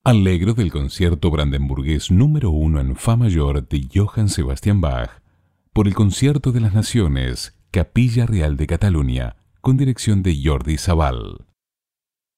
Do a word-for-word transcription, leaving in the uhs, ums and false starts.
Alegro del concierto brandenburgués número uno en Fa mayor de Johann Sebastian Bach por el Concierto de las Naciones, Capilla Real de Cataluña, con dirección de Jordi Sabal.